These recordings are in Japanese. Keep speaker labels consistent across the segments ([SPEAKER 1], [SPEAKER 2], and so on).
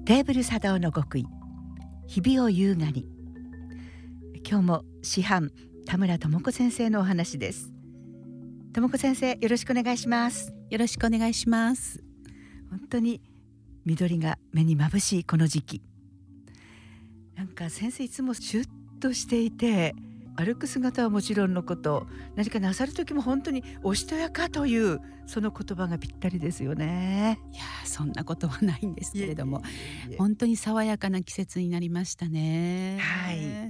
[SPEAKER 1] テーブル茶道の極意、日々を優雅に。今日も師範田村智子先生のお話です。智子先生、よろしくお願いします。
[SPEAKER 2] よろしくお願いします。
[SPEAKER 1] 本当に緑が目に眩しいこの時期、なんか先生いつもシュッとしていて、歩く姿はもちろんのこと、何かなさる時も本当におしとやかというその言葉がぴったりですよね。
[SPEAKER 2] いや、そんなことはないんですけれども、本当に爽やかな季節になりましたね。
[SPEAKER 1] はい。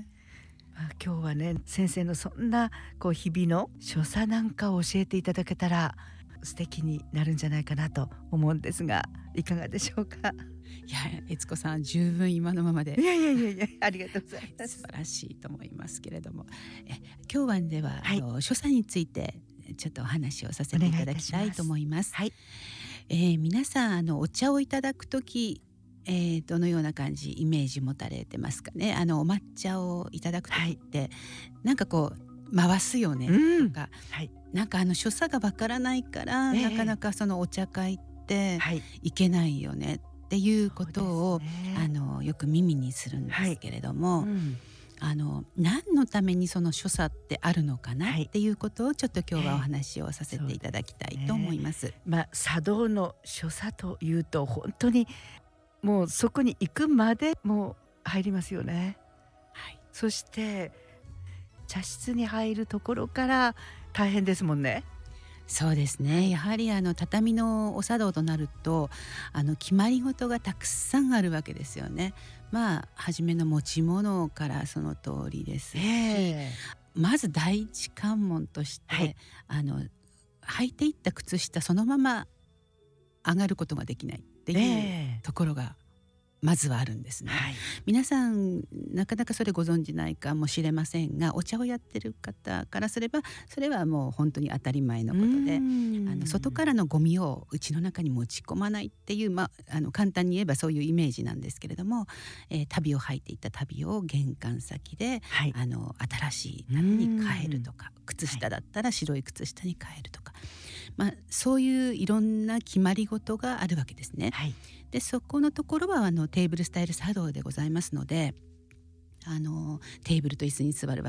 [SPEAKER 1] 今日はね、先生のそんな日々の所作なんかを教えていただけたら素敵になるんじゃないかなと思うんですが、いかがでしょうか。
[SPEAKER 2] いや、悦子さん、十分今のままで
[SPEAKER 1] いやありがとうございます。
[SPEAKER 2] 素晴らしいと思いますけれども、今日はでは、所作についてちょっとお話をさせていただきたいと思います。皆さんお茶をいただくとき、どのような感じイメージ持たれてますかね。お抹茶をいただくときって、なんか回すよねとか、なんか所作がわからないから、なかなかそのお茶会っていけないよねっていうことを、よく耳にするんですけれども、何のためにその所作ってあるのかなっていうことをちょっと今日はお話をさせていただきたいと思います。
[SPEAKER 1] 茶道の所作というと本当にもうそこに行くまでもう入りますよね。そして茶室に入るところから大変ですもんね。
[SPEAKER 2] そうですね。やはり畳のお茶道となると決まり事がたくさんあるわけですよね。初めの持ち物からその通りですし、まず第一関門として、履いていった靴下そのまま上がることができないっていうところがまずはあるんですね。皆さんなかなかそれご存じないかもしれませんが、お茶をやってる方からすればそれはもう本当に当たり前のことで、外からのゴミを家の中に持ち込まないっていう、簡単に言えばそういうイメージなんですけれども、足袋を履いていた足袋を玄関先で、新しい足袋に変えるとか、靴下だったら白い靴下に変えるとか、そういういろんな決まり事があるわけですね。でそこのところはテーブルスタイル茶道でございますので、テーブルと椅子に座る